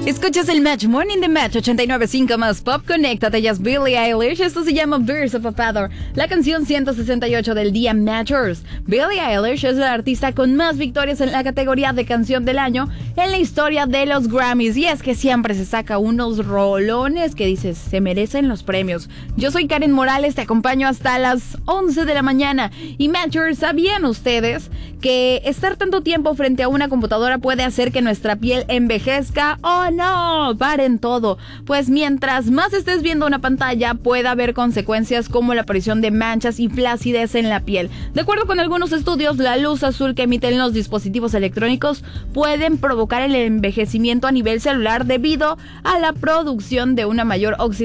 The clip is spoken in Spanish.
Escuchas el Match Morning de Match 89.5 más Pop. Conéctate, ella es Billie Eilish. Esto se llama Birds of a Feather, la canción 168 del día Matchers. Billie Eilish es la artista con más victorias en la categoría de canción del año en la historia de los Grammys. Y es que siempre se saca unos rolones que dices, se merecen los premios. Yo soy Karen Morales, te acompaño hasta las 11 de la mañana. Y Matchers, ¿sabían ustedes que estar tanto tiempo frente a una computadora puede hacer que nuestra piel envejezca? ¡Oh, no! ¡Paren todo! Pues mientras más estés viendo una pantalla, puede haber consecuencias como la aparición de manchas y flacidez en la piel. De acuerdo con algunos estudios, la luz azul que emiten los dispositivos electrónicos pueden provocar el envejecimiento a nivel celular debido a la producción de una mayor oxidación